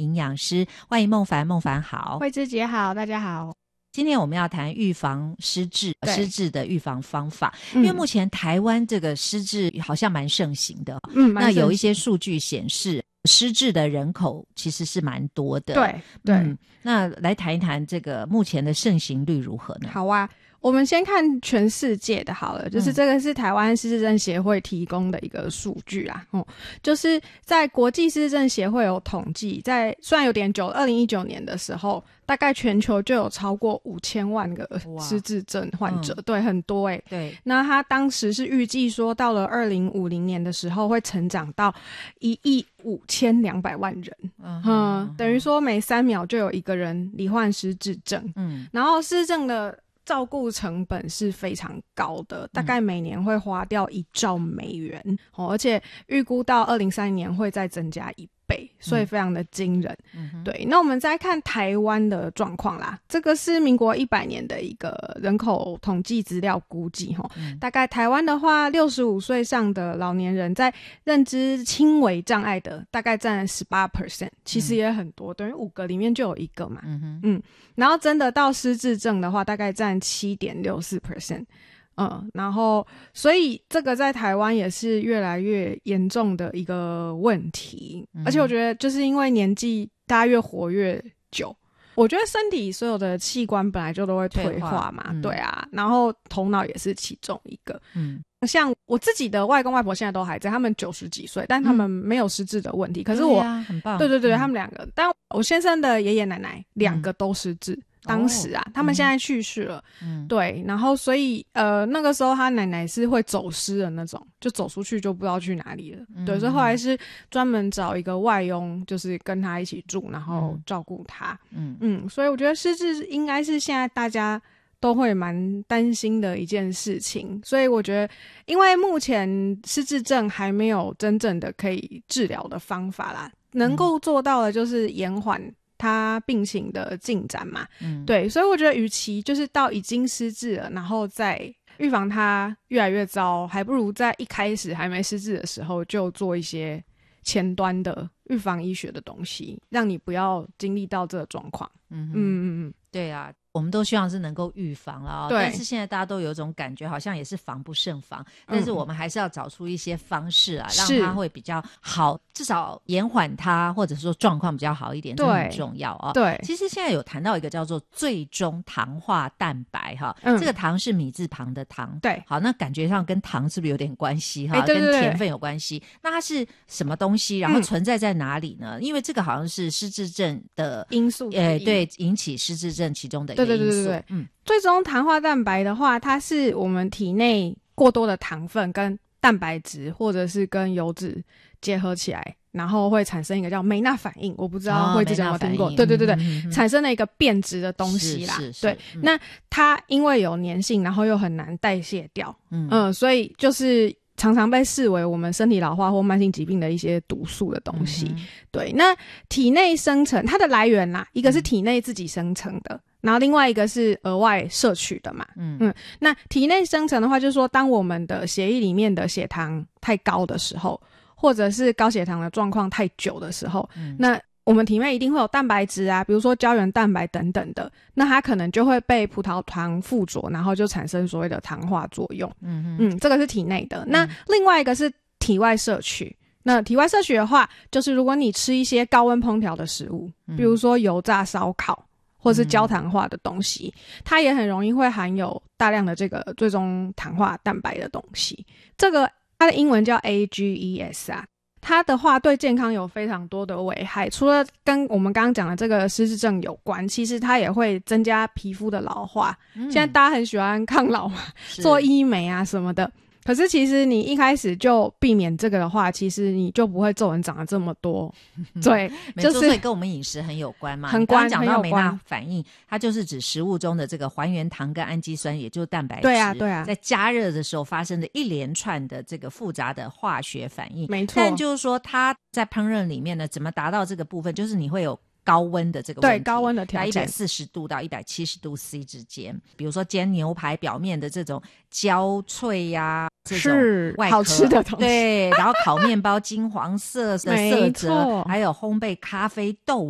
营养师，欢迎孟凡。孟凡好。 慧芝姐好，大家好。 今天我们要谈预防失智的预防方法，因为目前台湾这个失智好像蛮盛行的，那有一些数据显示失智的人口其实是蛮多的。 对， 那来谈一谈这个目前的盛行率如何呢？ 好啊，我们先看全世界的好了，就是这个是台湾失智症协会提供的一个数据啦。就是在国际失智症协会有统计，在虽然有点久，2019年的时候，大概全球就有超过5000万个失智症患者，对，很多欸。 对， 那他当时是预计说，到了2050年的时候，会成长到1.52亿人。等于说每3秒就有一个人罹患失智症。然后失智症的照顾成本是非常高的，大概每年会花掉1兆美元，而且预估到2030年会再增加1倍，所以非常的惊人。对，那我们再看台湾的状况啦，这个是民国100年的一个人口统计资料估计，大概台湾的话65岁上的老年人在认知轻微障碍的大概占 18%， 其实也很多，等于5个里面就有1个嘛。然后真的到失智症的话大概占 7.64%。然后所以这个在台湾也是越来越严重的一个问题。而且我觉得就是因为年纪大家越活越久，我觉得身体所有的器官本来就都会退化嘛。对啊，然后头脑也是其中一个。像我自己的外公外婆现在都还在，他们90几岁，但他们没有失智的问题。可是我很棒。 对，他们2个，但我先生的爷爷奶奶2个都失智。当时啊，他们现在去世了。对，然后所以那个时候他奶奶是会走失的那种，就走出去就不知道去哪里了。对，所以后来是专门找一个外佣，就是跟他一起住，然后照顾他。所以我觉得失智应该是现在大家都会蛮担心的一件事情。所以我觉得因为目前失智症还没有真正的可以治疗的方法啦，能够做到的就是延缓他病情的进展嘛。对，所以我觉得与其就是到已经失智了然后再预防他越来越糟，还不如在一开始还没失智的时候就做一些前端的预防医学的东西，让你不要经历到这个状况。 对啊，我们都希望是能够预防啦。 对， 但是现在大家都有一种感觉好像也是防不胜防。但是我们还是要找出一些方式啊，让它会比较好，至少延缓它，或者说状况比较好一点，这很重要啊。 对， 其实现在有谈到一个叫做最终糖化蛋白哈，这个糖是米字旁的糖。 对， 好，那感觉上跟糖是不是有点关系哈？ 对， 跟甜分有关系。那它是什么东西？然后存在在哪里呢？因为这个好像是失智症的因素， 对，引起失智症其中的一个因素。 对，最终糖化蛋白的话，它是我们体内过多的糖分跟蛋白质或者是跟油脂结合起来，然后会产生一个叫梅纳反应，我不知道慧芝有没有听过。对，产生了一个变质的东西啦。对，那它因为有粘性，然后又很难代谢掉。所以就是常常被视为我们身体老化或慢性疾病的一些毒素的东西。对，那体内生成它的来源啦，一个是体内自己生成的，然后另外一个是额外摄取的嘛。那体内生成的话，就是说当我们的血液里面的血糖太高的时候，或者是高血糖的状况太久的时候，那我们体内一定会有蛋白质啊，比如说胶原蛋白等等的，那它可能就会被葡萄糖附着，然后就产生所谓的糖化作用。这个是体内的。那另外一个是体外摄取。那体外摄取的话，就是如果你吃一些高温烹调的食物，比如说油炸烧烤或是焦糖化的东西，它也很容易会含有大量的这个最终糖化蛋白的东西。这个它的英文叫 AGEs 啊，它的话对健康有非常多的危害，除了跟我们刚刚讲的这个失智症有关，其实它也会增加皮肤的老化。现在大家很喜欢抗老嘛，做医美啊什么的。可是其实你一开始就避免这个的话，其实你就不会皱纹长得这么多。对，就是所以跟我们饮食很有关嘛。 很关， 讲到梅纳反应，它就是指食物中的这个还原糖跟氨基酸，也就是蛋白质， 对啊， 在加热的时候发生的一连串的这个复杂的化学反应。 没错。 但就是说它在烹饪里面呢，怎么达到这个部分，就是你会有高温的这个问题， 对，高温的条件 ，140度到170度 C 之间。比如说煎牛排表面的这种焦脆呀，这种外壳好吃的东西， 对，然后烤面包金黄色的色泽，还有烘焙咖啡豆